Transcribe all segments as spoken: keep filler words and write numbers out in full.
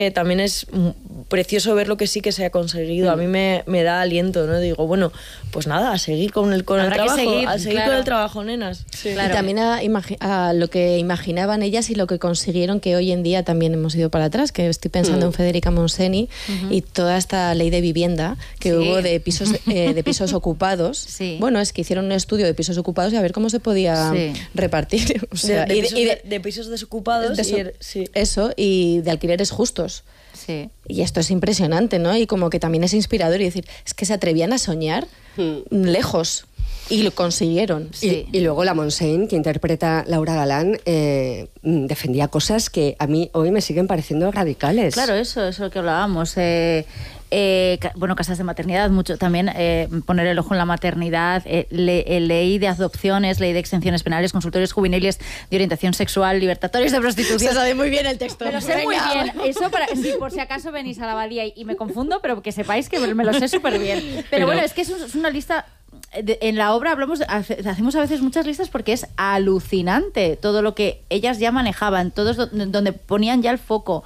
Eh, también es precioso ver lo que sí que se ha conseguido. Mm. A mí me, me da aliento, ¿no? Digo, bueno, pues nada, a seguir con el, con el trabajo, seguir, a seguir claro. con el trabajo, nenas. Sí. Claro. Y también a, a lo que imaginaban ellas y lo que consiguieron, que hoy en día también hemos ido para atrás, que estoy pensando mm. en Federica Montseny uh-huh. y toda esta ley de vivienda que sí. hubo de pisos, eh, de pisos ocupados. Sí. Bueno, es que hicieron un estudio de pisos ocupados y a ver cómo se podía sí. repartir. O sea, de, de, y de, pisos, y de, de pisos desocupados. De eso, y, sí. eso, y de alquileres justos. Sí. Y esto es impresionante, ¿no? Y como que también es inspirador y decir, es que se atrevían a soñar mm. lejos y lo consiguieron. Sí. Y, y luego la Montseny, que interpreta Laura Galán, eh, defendía cosas que a mí hoy me siguen pareciendo radicales. Claro, eso, eso es lo que hablábamos. Eh, eh, bueno, casas de maternidad, mucho también eh, poner el ojo en la maternidad, eh, le, eh, ley de adopciones, ley de exenciones penales, consultorios juveniles de orientación sexual, libertatorios de prostitución. Se sabe muy bien el texto. Me lo sé muy bien. Eso para, sí, por si acaso venís a la Valía y, y me confundo, pero que sepáis que me lo sé súper bien. Pero, pero bueno, es que es, un, es una lista... De, en la obra hablamos, hacemos a veces muchas listas porque es alucinante todo lo que ellas ya manejaban, todos do, donde ponían ya el foco.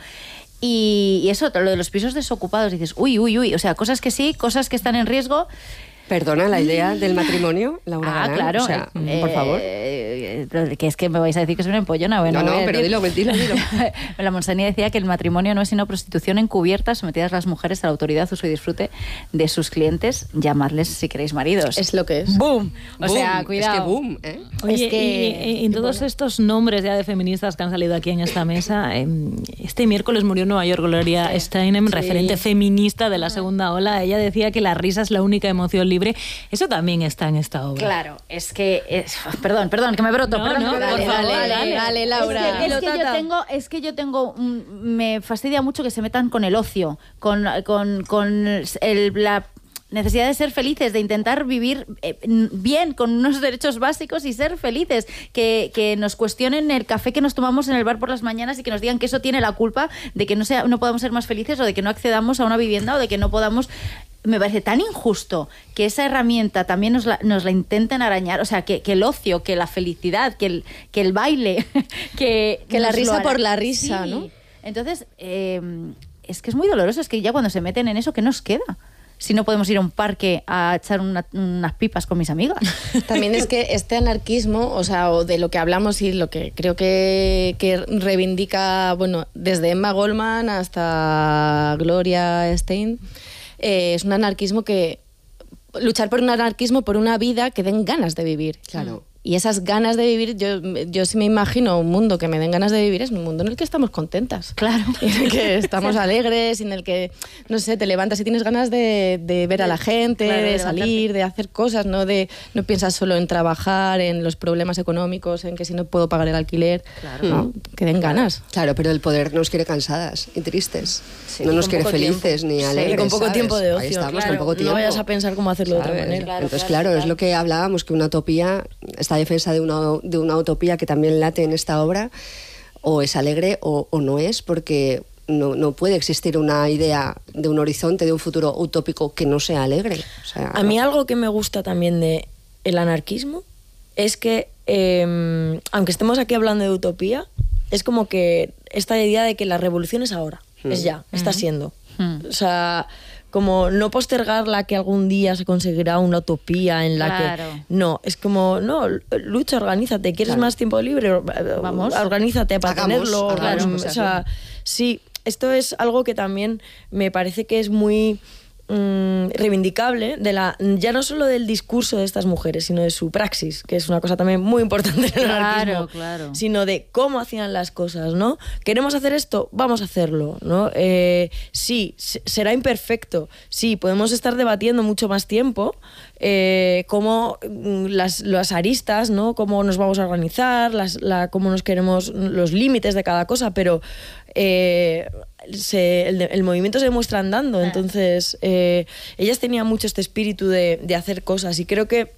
Y, y eso, lo de los pisos desocupados, dices, uy, uy, uy, o sea, cosas que sí, cosas que están en riesgo. Perdona, la idea del matrimonio, Laura Ah, Galán, claro. O sea, eh, por favor. Eh, que es que me vais a decir que soy una empollona. Bueno, no, no, pero dilo, dilo, dilo. La Montseny decía que el matrimonio no es sino prostitución encubierta sometidas las mujeres a la autoridad, uso y disfrute de sus clientes, llamadles si queréis maridos. Es lo que es. ¡Boom! O boom. sea, cuidado. Es que boom, ¿eh? Oye, es que... y, y en todos estos nombres ya de feministas que han salido aquí en esta mesa, eh, este miércoles murió en Nueva York Gloria sí. Steinem, sí. referente feminista de la segunda ola. Ella decía que la risa es la única emoción libre. Eso también está en esta obra. Claro, es que... Es, perdón, perdón, que me broto. No, perdón, no, dale, por favor, dale, dale, dale, Laura. Es que, es que yo tengo... Es que yo tengo me fastidia mucho que se metan con el ocio, con, con, con el, la... necesidad de ser felices, de intentar vivir eh, bien, con unos derechos básicos y ser felices, que, que nos cuestionen el café que nos tomamos en el bar por las mañanas y que nos digan que eso tiene la culpa de que no, sea, no podamos ser más felices o de que no accedamos a una vivienda o de que no podamos... Me parece tan injusto que esa herramienta también nos la, nos la intenten arañar, o sea, que, que el ocio, que la felicidad, que el, que el baile, que... Que la risa por la risa, sí. ¿no? Entonces, eh, es que es muy doloroso, es que ya cuando se meten en eso, ¿qué nos queda? Si no podemos ir a un parque a echar una, unas pipas con mis amigas. También es que este anarquismo, o sea, o de lo que hablamos y lo que creo que, que reivindica, bueno, desde Emma Goldman hasta Gloria Steinem, eh, es un anarquismo que... Luchar por un anarquismo, por una vida que den ganas de vivir. Claro. Y esas ganas de vivir, yo, yo sí me imagino un mundo que me den ganas de vivir, es un mundo en el que estamos contentas. Claro. En el que estamos alegres, en el que, no sé, te levantas y tienes ganas de, de ver a la gente, claro, de, de salir, de hacer cosas, no de no piensas solo en trabajar, en los problemas económicos, en que si no puedo pagar el alquiler. Claro. ¿No? Que den ganas. Claro, pero el poder nos quiere cansadas y tristes. Sí, no nos quiere felices tiempo. ni alegres. Sí, con poco ¿sabes? tiempo de ocio. Ahí estamos, claro. con poco tiempo. No vayas a pensar cómo hacerlo ¿sabes? de otra manera. Claro, Entonces, claro, claro, es lo que hablábamos, que una utopía, esta defensa de una, de una utopía que también late en esta obra, o es alegre o, o no es, porque no, no puede existir una idea de un horizonte, de un futuro utópico que no sea alegre. O sea, a no. mí algo que me gusta también de el anarquismo es que, eh, aunque estemos aquí hablando de utopía, es como que esta idea de que la revolución es ahora, mm. es ya, está mm. siendo. Mm. O sea, como no postergarla que algún día se conseguirá una utopía en la claro. que... No, es como, no, lucha, organízate. ¿Quieres claro. más tiempo libre? Vamos. Organízate para hagamos, tenerlo. hagamos, o sea, sí, esto es algo que también me parece que es muy... Mm, reivindicable de la ya no solo del discurso de estas mujeres, sino de su praxis, que es una cosa también muy importante en el claro, anarquismo, claro. sino de cómo hacían las cosas, ¿no? ¿Queremos hacer esto? Vamos a hacerlo, ¿no? Eh, sí, será imperfecto, sí, podemos estar debatiendo mucho más tiempo eh, cómo las, las aristas, ¿no? Cómo nos vamos a organizar, las, la, cómo nos queremos, los límites de cada cosa, pero eh, Se, el, el movimiento se demuestra andando, entonces eh, ellas tenían mucho este espíritu de, de hacer cosas y creo que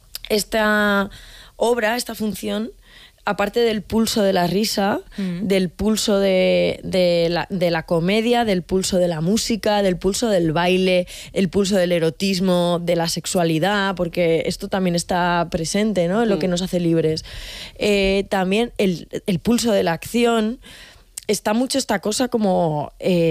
esta obra, esta función, aparte del pulso de la risa, mm. del pulso de, de, la, de la comedia, del pulso de la música, del pulso del baile, el pulso del erotismo, de la sexualidad, porque esto también está presente, ¿no? En lo mm. que nos hace libres. Eh, también el, el pulso de la acción. está mucho esta cosa como... Eh,